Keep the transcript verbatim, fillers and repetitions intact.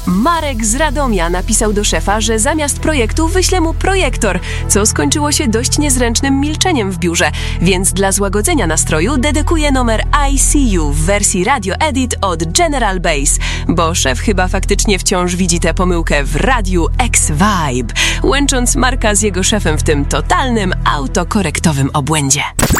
Marek z Radomia napisał do szefa, że zamiast projektu wyśle mu projektor, co skończyło się dość niezręcznym milczeniem w biurze, więc dla złagodzenia nastroju dedykuje numer I See You w wersji Radio Edit od General Bass, bo szef chyba faktycznie wciąż widzi tę pomyłkę w radiu X-Vibe, łącząc Marka z jego szefem w tym totalnym autokorektowym obłędzie.